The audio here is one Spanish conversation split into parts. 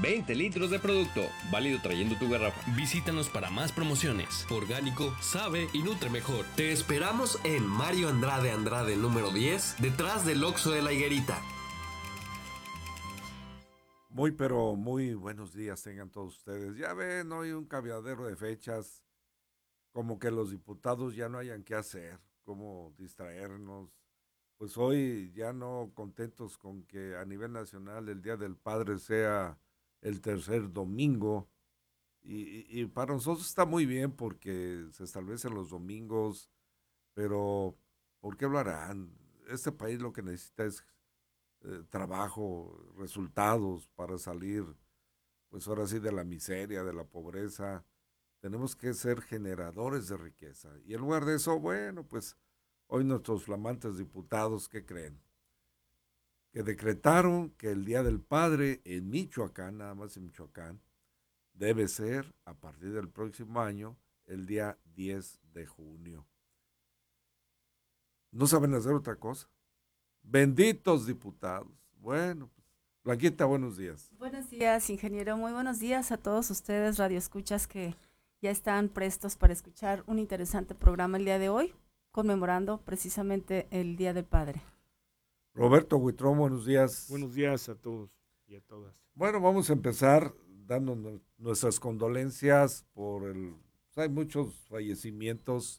20 litros de producto, válido trayendo tu garrafa. Visítanos para más promociones. Orgánico, sabe y nutre mejor. Te esperamos en Mario Andrade número 10, detrás del Oxxo de la Higuerita. Muy, pero muy buenos días tengan todos ustedes. Ya ven, hoy un cambiadero de fechas, como que los diputados ya no hayan qué hacer, cómo distraernos. Pues hoy ya no contentos con que a nivel nacional el Día del Padre sea el tercer domingo. Y para nosotros está muy bien porque se establecen los domingos, pero ¿por qué lo harán? Este país lo que necesita es trabajo, resultados para salir, pues ahora sí, de la miseria, de la pobreza. Tenemos que ser generadores de riqueza. Y en lugar de eso, bueno, pues hoy nuestros flamantes diputados, ¿qué creen? Que decretaron que el Día del Padre en Michoacán, nada más en Michoacán, debe ser a partir del próximo año, el día 10 de junio. No saben hacer otra cosa. Benditos diputados. Bueno, pues, Blanquita, buenos días. Buenos días, ingeniero. Muy buenos días a todos ustedes, radioescuchas que ya están prestos para escuchar un interesante programa el día de hoy, conmemorando precisamente el Día del Padre. Roberto Huitrón, buenos días. Buenos días a todos y a todas. Bueno, vamos a empezar dando nuestras condolencias por pues hay muchos fallecimientos.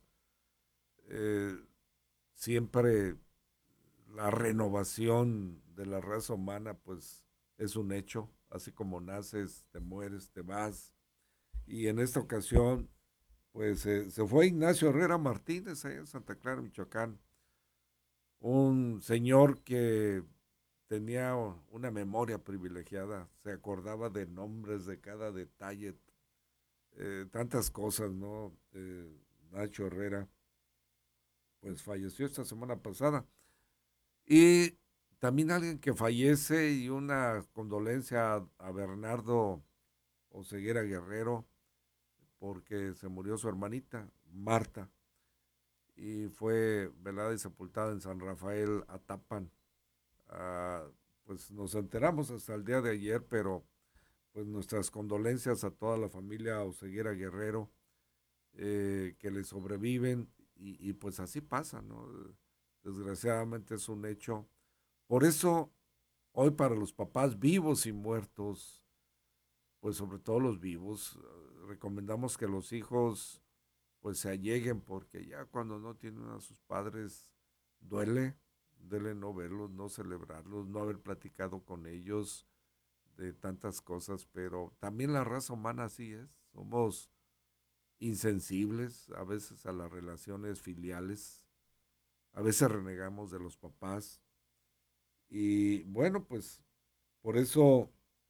Siempre la renovación de la raza humana, pues es un hecho. Así como naces, te mueres, te vas. Y en esta ocasión, pues se fue Ignacio Herrera Martínez, allá en Santa Clara, Michoacán. Un señor que tenía una memoria privilegiada, se acordaba de nombres, de cada detalle, tantas cosas, ¿no? Nacho Herrera, pues falleció esta semana pasada. Y también alguien que fallece y una condolencia a Bernardo Oseguera Guerrero, porque se murió su hermanita, Marta, y fue velada y sepultada en San Rafael, Atapan. Pues nos enteramos hasta el día de ayer, pero pues nuestras condolencias a toda la familia Oseguera Guerrero, que le sobreviven, y pues así pasa, ¿no? Desgraciadamente es un hecho. Por eso, hoy para los papás vivos y muertos, pues sobre todo los vivos, recomendamos que los hijos pues se alleguen, porque ya cuando no tienen a sus padres duele no verlos, no celebrarlos, no haber platicado con ellos de tantas cosas, pero también la raza humana así es, somos insensibles a veces a las relaciones filiales, a veces renegamos de los papás, y bueno, pues por eso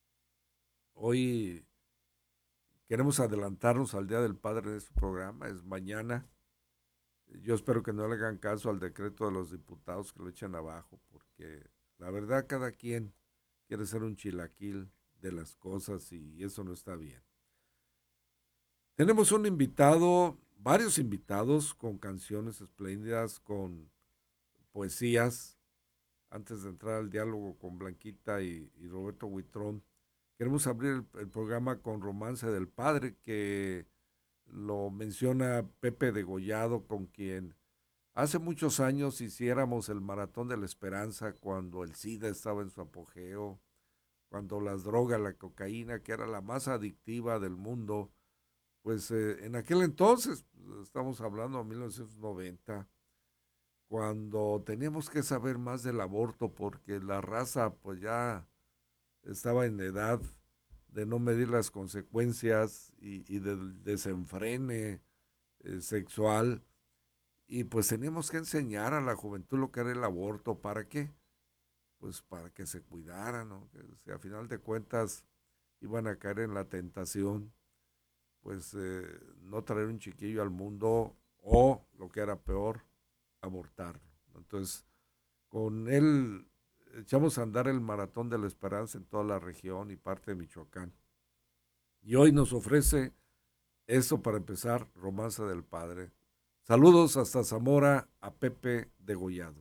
hoy queremos adelantarnos al Día del Padre de este programa, es mañana. Yo espero que no le hagan caso al decreto de los diputados, que lo echen abajo, porque la verdad cada quien quiere ser un chilaquil de las cosas y eso no está bien. Tenemos un invitado, varios invitados con canciones espléndidas, con poesías. Antes de entrar al diálogo con Blanquita y Roberto Huitrón, queremos abrir el programa con Romance del Padre, que lo menciona Pepe Degollado, con quien hace muchos años hiciéramos el Maratón de la Esperanza, cuando el SIDA estaba en su apogeo, cuando las drogas, la cocaína, que era la más adictiva del mundo, pues en aquel entonces, estamos hablando de 1990, cuando teníamos que saber más del aborto, porque la raza pues ya estaba en edad de no medir las consecuencias y del desenfrene sexual, y pues teníamos que enseñar a la juventud lo que era el aborto. ¿Para qué? Pues para que se cuidaran, ¿no? Que si a final de cuentas iban a caer en la tentación, pues no traer un chiquillo al mundo, o lo que era peor, abortarlo. Entonces, con él echamos a andar el Maratón de la Esperanza en toda la región y parte de Michoacán. Y hoy nos ofrece eso para empezar, Romance del Padre. Saludos hasta Zamora a Pepe Degollado.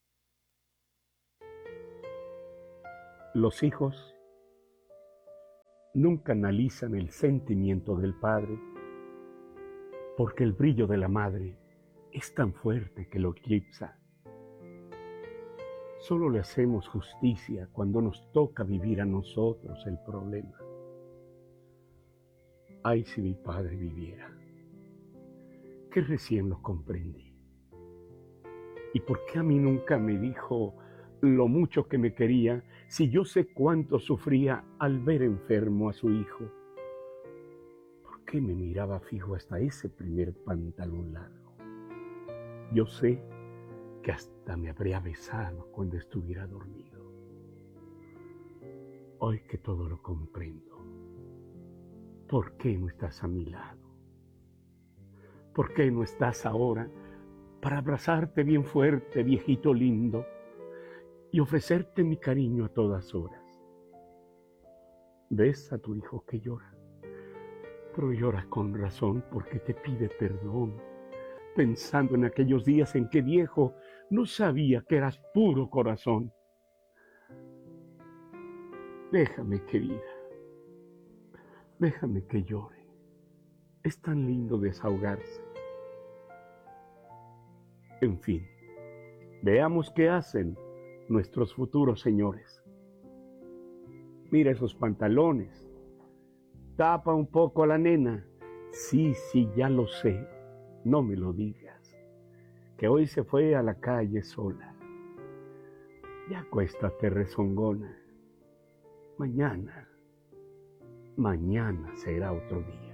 Los hijos nunca analizan el sentimiento del padre, porque el brillo de la madre es tan fuerte que lo eclipsa. Solo le hacemos justicia cuando nos toca vivir a nosotros el problema. Ay, si mi padre viviera, que recién lo comprendí. ¿Y por qué a mí nunca me dijo lo mucho que me quería, si yo sé cuánto sufría al ver enfermo a su hijo? ¿Por qué me miraba fijo hasta ese primer pantalón largo? Yo sé que hasta me habría besado cuando estuviera dormido. Hoy que todo lo comprendo, ¿por qué no estás a mi lado? ¿Por qué no estás ahora para abrazarte bien fuerte, viejito lindo, y ofrecerte mi cariño a todas horas? Ves a tu hijo que llora, pero llora con razón porque te pide perdón, pensando en aquellos días en que viejo no sabía que eras puro corazón. Déjame, querida, déjame que llore. Es tan lindo desahogarse. En fin, veamos qué hacen nuestros futuros señores. Mira esos pantalones. Tapa un poco a la nena. Sí, ya lo sé. No me lo digas. Que hoy se fue a la calle sola. Ya acuéstate, rezongona. Mañana será otro día.